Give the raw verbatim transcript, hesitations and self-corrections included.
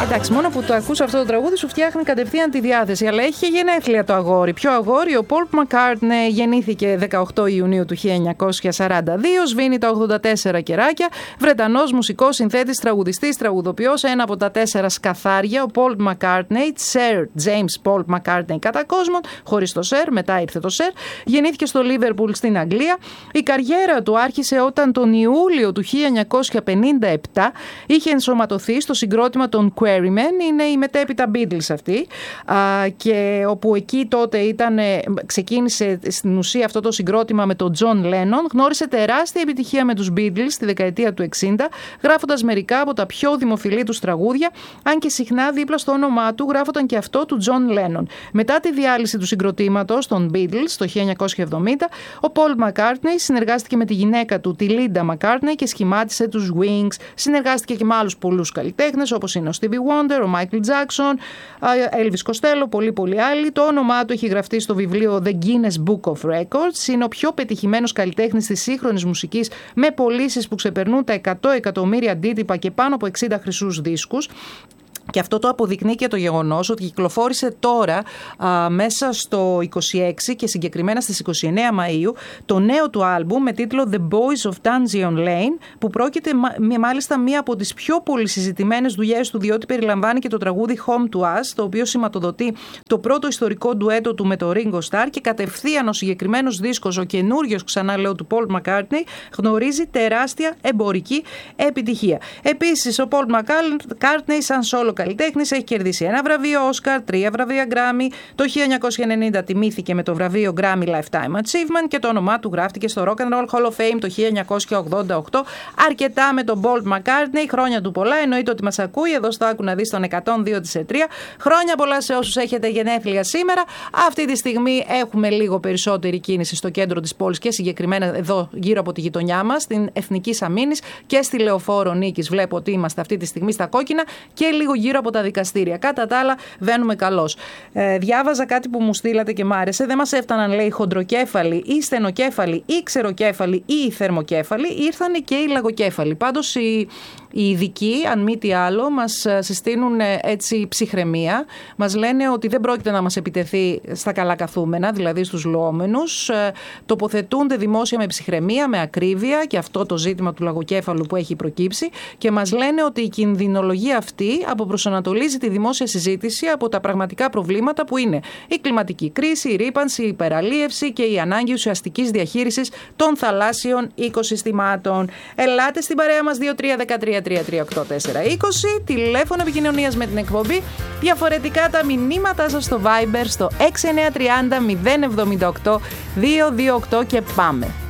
Εντάξει, μόνο που το ακούς αυτό το τραγούδι σου φτιάχνει κατευθείαν τη διάθεση. Αλλά έχει και γενέθλια το αγόρι. Ποιο αγόρι? Ο Paul McCartney γεννήθηκε δεκαοκτώ Ιουνίου του χίλια εννιακόσια σαράντα δύο, σβήνει τα ογδόντα τέσσερα κεράκια. Βρετανός μουσικός, συνθέτης, τραγουδιστής, τραγουδοποιός, ένα από τα τέσσερα σκαθάρια. Ο Paul McCartney, Sir James Paul McCartney κατά κόσμον, χωρίς το Sir, μετά ήρθε το Sir. Γεννήθηκε στο Liverpool στην Αγγλία. Η καριέρα του άρχισε όταν τον Ιούλιο του χίλια εννιακόσια πενήντα επτά είχε ενσωματωθεί στο συγκρότημα των Quarrymen, είναι η μετέπειτα Beatles αυτή, και όπου εκεί τότε ήταν, ξεκίνησε στην ουσία αυτό το συγκρότημα με τον John Lennon, γνώρισε τεράστια επιτυχία με τους Beatles στη δεκαετία του εξήντα, γράφοντας μερικά από τα πιο δημοφιλή τους τραγούδια, αν και συχνά δίπλα στο όνομά του γράφονταν και αυτό του John Lennon. Μετά τη διάλυση του συγκροτήματος των Beatles το χίλια εννιακόσια εβδομήντα, ο Paul McCartney συνεργάστηκε με τη γυναίκα του, τη Linda McCartney, και σχημάτισε τους Wings. Συνεργάστηκε και με άλλους πολλούς καλλιτέχνες όπως είναι ο Stevie Wonder, ο Michael Jackson, Elvis Costello, πολλοί πολλοί άλλοι. Το όνομά του έχει γραφτεί στο βιβλίο The Guinness Book of Records. Είναι ο πιο πετυχημένος καλλιτέχνης της σύγχρονης μουσικής, με πωλήσεις που ξεπερνούν τα εκατό εκατομμύρια αντίτυπα και πάνω από εξήντα χρυσούς δίσκους. Και αυτό το αποδεικνύει και το γεγονός ότι κυκλοφόρησε τώρα α, μέσα στο είκοσι έξι και συγκεκριμένα στις είκοσι εννέα Μαΐου το νέο του άλμπουμ με τίτλο The Boys of Dungeon Lane, που πρόκειται μάλιστα μία από τις πιο πολύ συζητημένες δουλειές του, διότι περιλαμβάνει και το τραγούδι Home to Us, το οποίο σηματοδοτεί το πρώτο ιστορικό ντουέτο του με το Ringo Starr, και κατευθείαν ο συγκεκριμένος δίσκος, ο καινούριος ξανά λέω του Paul McCartney, γνωρίζει τεράστια εμπορική επιτυχία. Επίσης ο Paul McCartney σαν solo καλλιτέχνης έχει κερδίσει ένα βραβείο Όσκαρ, τρία βραβεία Grammy. Το χίλια εννιακόσια ενενήντα τιμήθηκε με το βραβείο Grammy Lifetime Achievement και το όνομά του γράφτηκε στο Rock and Roll Hall of Fame το χίλια εννιακόσια ογδόντα οκτώ. Αρκετά με τον Paul McCartney, χρόνια του πολλά. Εννοείται ότι μας ακούει, εδώ στο Άκου να δεις τον εκατόν δύο της ΕΤΡΙΑ. Χρόνια πολλά σε όσους έχετε γενέθλια σήμερα. Αυτή τη στιγμή έχουμε λίγο περισσότερη κίνηση στο κέντρο της πόλης και συγκεκριμένα εδώ γύρω από τη γειτονιά μας, στην Εθνικής Αμήνης και στη Λεωφόρο Νίκης. Βλέπω ότι είμαστε αυτή τη στιγμή στα κόκκινα και λίγο γύρω από τα δικαστήρια. Κατά τα άλλα, βαίνουμε καλώς. Ε, διάβαζα κάτι που μου στείλατε και μ' άρεσε. Δεν μας έφταναν, λέει, χοντροκέφαλοι ή στενοκέφαλοι ή ξεροκέφαλοι ή θερμοκέφαλοι, ήρθαν και οι λαγοκέφαλοι. Πάντως οι, οι ειδικοί, αν μη τι άλλο, μας συστήνουν έτσι ψυχραιμία. Μας λένε ότι δεν πρόκειται να μας επιτεθεί στα καλά καθούμενα, δηλαδή στους λοόμενους. Ε, τοποθετούνται δημόσια με ψυχραιμία, με ακρίβεια, και αυτό το ζήτημα του λαγοκέφαλου που έχει προκύψει, και μας λένε ότι η κινδυνολογία αυτή αποπροσανατολίζει τη δημόσια συζήτηση από τα πραγματικά προβλήματα που είναι η κλιματική κρίση, η ρύπανση, η υπεραλίευση και η ανάγκη ουσιαστικής διαχείρισης των θαλάσσιων οικοσυστημάτων. Ελάτε στην παρέα μας δύο τρία ένα τρία τρία τρία οκτώ τέσσερα είκοσι, τηλέφωνο επικοινωνίας με την εκπομπή, διαφορετικά τα μηνύματά σας στο Viber στο έξι εννιά τρία μηδέν εβδομήντα οκτώ δύο δύο οκτώ και πάμε.